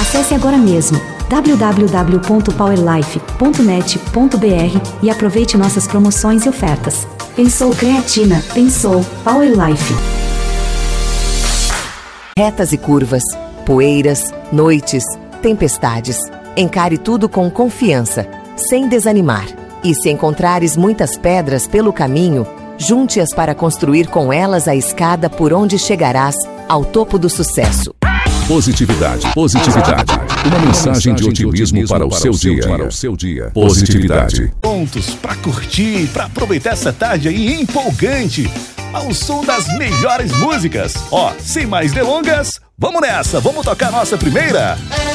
Acesse agora mesmo www.powerlife.net.br e aproveite nossas promoções e ofertas. Pensou Creatina, pensou Powerlife. Retas e curvas, poeiras, noites, tempestades. Encare tudo com confiança, sem desanimar. E se encontrares muitas pedras pelo caminho, junte-as para construir com elas a escada por onde chegarás ao topo do sucesso. Positividade, positividade. Uma mensagem de otimismo para o seu dia. Positividade. Pontos pra curtir, pra aproveitar essa tarde aí empolgante, ao som das melhores músicas. Ó, sem mais delongas, vamos nessa, vamos tocar nossa primeira.